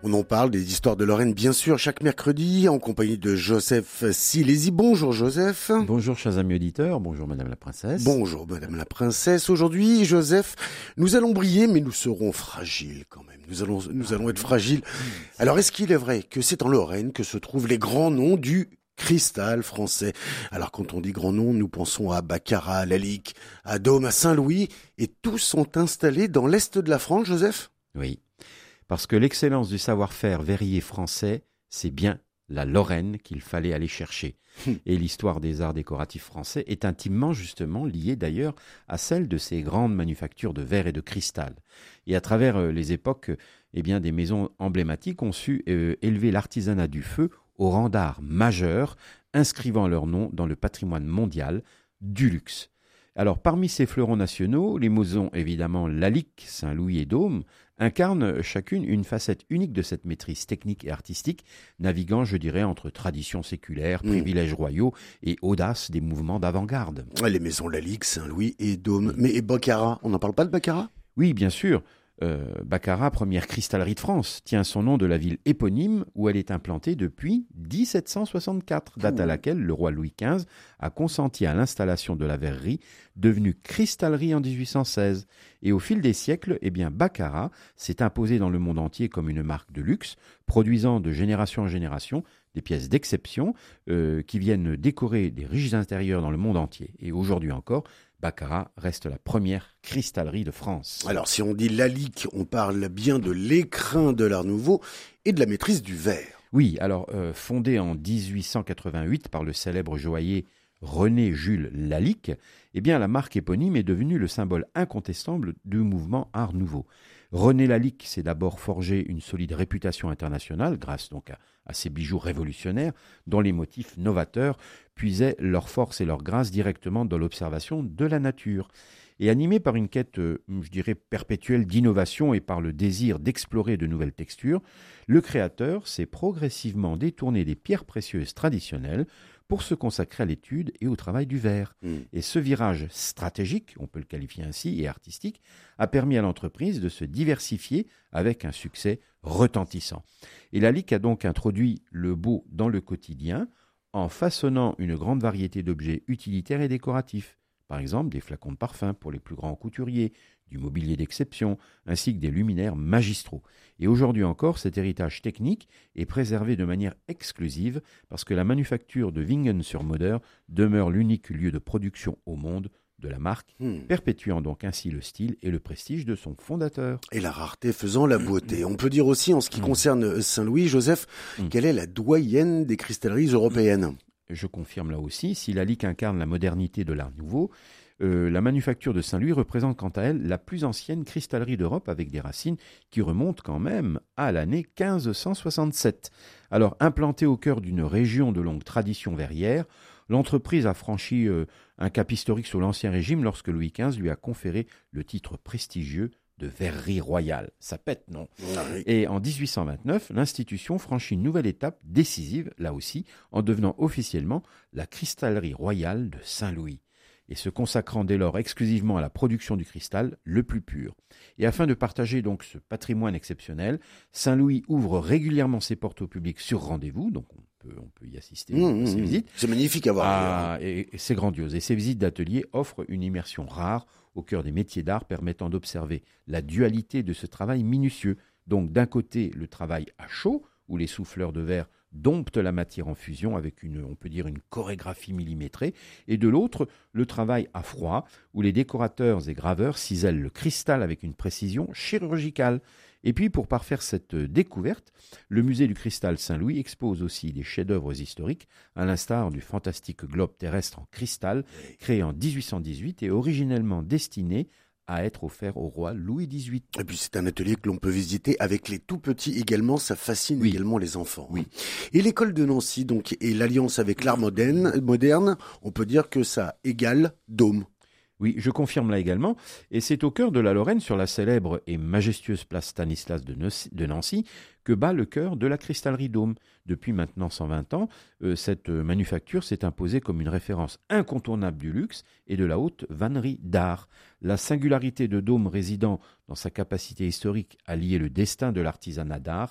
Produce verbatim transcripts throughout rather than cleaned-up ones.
On en parle des histoires de Lorraine, bien sûr, chaque mercredi, en compagnie de Joseph Silési. Bonjour Joseph. Bonjour chers amis auditeurs, bonjour Madame la Princesse. Bonjour Madame la Princesse. Aujourd'hui, Joseph, nous allons briller, mais nous serons fragiles quand même. Nous allons, nous allons être fragiles. Alors, est-ce qu'il est vrai que c'est en Lorraine que se trouvent les grands noms du cristal français? Alors, quand on dit grands noms, nous pensons à Baccarat, à Lalique, à Dôme, à Saint-Louis, et tous sont installés dans l'est de la France, Joseph? Oui, parce que l'excellence du savoir-faire verrier français, c'est bien la Lorraine qu'il fallait aller chercher. Et l'histoire des arts décoratifs français est intimement justement liée d'ailleurs à celle de ces grandes manufactures de verre et de cristal. Et à travers euh, les époques, eh bien, des maisons emblématiques ont su euh, élever l'artisanat du feu au rang d'art majeur, inscrivant leur nom dans le patrimoine mondial du luxe. Alors, parmi ces fleurons nationaux, les maisons évidemment Lalique, Saint-Louis et Dôme incarnent chacune une facette unique de cette maîtrise technique et artistique, naviguant, je dirais, entre traditions séculaires, mmh. privilèges royaux et audace des mouvements d'avant-garde. Les maisons Lalique, Saint-Louis et Dôme. Mais et Baccarat, on n'en parle pas de Baccarat ? Oui, bien sûr. Euh, Baccarat, première cristallerie de France, tient son nom de la ville éponyme où elle est implantée depuis dix-sept cent soixante-quatre, date à laquelle le roi Louis quinze a consenti à l'installation de la verrerie, devenue cristallerie en dix-huit cent seize. Et au fil des siècles, eh bien, Baccarat s'est imposé dans le monde entier comme une marque de luxe, produisant de génération en génération des pièces d'exception euh, qui viennent décorer des riches intérieurs dans le monde entier. Et aujourd'hui encore, Baccarat reste la première cristallerie de France. Alors, si on dit Lalique, on parle bien de l'écrin de l'Art Nouveau et de la maîtrise du verre. Oui, alors, euh, fondée en dix-huit cent quatre-vingt-huit par le célèbre joaillier René-Jules Lalique, eh bien, la marque éponyme est devenue le symbole incontestable du mouvement Art Nouveau. René Lalique s'est d'abord forgé une solide réputation internationale grâce donc à, à ses bijoux révolutionnaires dont les motifs novateurs puisaient leur force et leur grâce directement dans l'observation de la nature. Et animé par une quête, je dirais, perpétuelle d'innovation et par le désir d'explorer de nouvelles textures, le créateur s'est progressivement détourné des pierres précieuses traditionnelles pour se consacrer à l'étude et au travail du verre. Mmh. Et ce virage stratégique, on peut le qualifier ainsi, et artistique, a permis à l'entreprise de se diversifier avec un succès retentissant. Et Lalique a donc introduit le beau dans le quotidien en façonnant une grande variété d'objets utilitaires et décoratifs. Par exemple, des flacons de parfum pour les plus grands couturiers, du mobilier d'exception, ainsi que des luminaires magistraux. Et aujourd'hui encore, cet héritage technique est préservé de manière exclusive parce que la manufacture de Wingen-sur-Moder demeure l'unique lieu de production au monde de la marque, hmm. perpétuant donc ainsi le style et le prestige de son fondateur. Et la rareté faisant la beauté. On peut dire aussi, en ce qui concerne Saint-Louis, Joseph, hmm. quelle est la doyenne des cristalleries européennes ? Je confirme là aussi, si Lalique incarne la modernité de l'Art Nouveau, euh, la manufacture de Saint-Louis représente quant à elle la plus ancienne cristallerie d'Europe avec des racines qui remontent quand même à l'année quinze cent soixante-sept. Alors, implantée au cœur d'une région de longue tradition verrière, l'entreprise a franchi euh, un cap historique sous l'Ancien Régime lorsque Louis quinze lui a conféré le titre prestigieux de verrerie royale. Ça pète, non ? Ah oui. Et en dix-huit cent vingt-neuf, l'institution franchit une nouvelle étape décisive, là aussi, en devenant officiellement la cristallerie royale de Saint-Louis, et se consacrant dès lors exclusivement à la production du cristal le plus pur. Et afin de partager donc ce patrimoine exceptionnel, Saint-Louis ouvre régulièrement ses portes au public sur rendez-vous, donc on peut, on peut y assister mmh, à ces mmh. visites. C'est magnifique à voir. Ah, et, et c'est grandiose. Et ces visites d'atelier offrent une immersion rare au cœur des métiers d'art, permettant d'observer la dualité de ce travail minutieux. Donc d'un côté, le travail à chaud, où les souffleurs de verre domptent la matière en fusion avec une, on peut dire, une chorégraphie millimétrée, et de l'autre, le travail à froid, où les décorateurs et graveurs cisèlent le cristal avec une précision chirurgicale. Et puis, pour parfaire cette découverte, le musée du cristal Saint-Louis expose aussi des chefs-d'œuvre historiques, à l'instar du fantastique globe terrestre en cristal, créé en dix-huit cent dix-huit et originellement destiné à être offert au roi Louis dix-huit. Et puis c'est un atelier que l'on peut visiter avec les tout petits également, ça fascine oui. également les enfants. Oui. Et l'école de Nancy, donc, et l'alliance avec l'art moderne, moderne, on peut dire que ça égale Dôme. Oui, je confirme là également, et c'est au cœur de la Lorraine, sur la célèbre et majestueuse place Stanislas de Nancy, que bat le cœur de la cristallerie Dôme. Depuis maintenant cent vingt ans, euh, cette manufacture s'est imposée comme une référence incontournable du luxe et de la haute vannerie d'art. La singularité de Dôme résidant dans sa capacité historique à lier le destin de l'artisanat d'art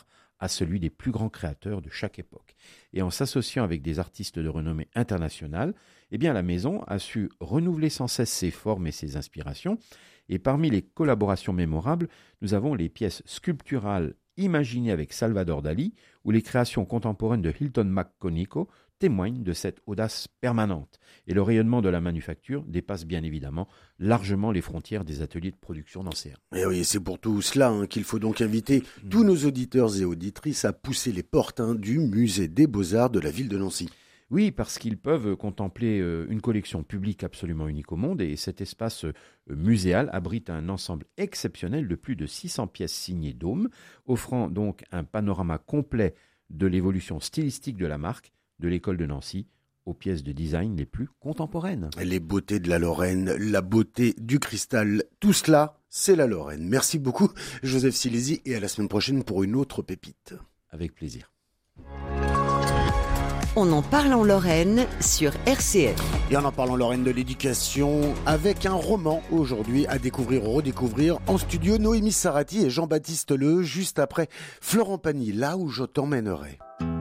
à celui des plus grands créateurs de chaque époque. Et en s'associant avec des artistes de renommée internationale, eh bien la maison a su renouveler sans cesse ses formes et ses inspirations. Et parmi les collaborations mémorables, nous avons les pièces sculpturales imaginées avec Salvador Dali ou les créations contemporaines de Hilton McConico témoignent de cette audace permanente. Et le rayonnement de la manufacture dépasse bien évidemment largement les frontières des ateliers de production nancéens. Et oui, c'est pour tout cela hein, qu'il faut donc inviter mmh. tous nos auditeurs et auditrices à pousser les portes hein, du musée des Beaux-Arts de la ville de Nancy. Oui, parce qu'ils peuvent contempler une collection publique absolument unique au monde et cet espace muséal abrite un ensemble exceptionnel de plus de six cents pièces signées Dôme, offrant donc un panorama complet de l'évolution stylistique de la marque, de l'école de Nancy, aux pièces de design les plus contemporaines. Les beautés de la Lorraine, la beauté du cristal, tout cela, c'est la Lorraine. Merci beaucoup, Joseph Silési, et à la semaine prochaine pour une autre pépite. Avec plaisir. On en parle en Lorraine sur R C F. Et on en parle en Lorraine de l'éducation avec un roman aujourd'hui à découvrir ou redécouvrir en studio. Noémie Sarati et Jean-Baptiste Le, juste après Florent Pagny, là où je t'emmènerai.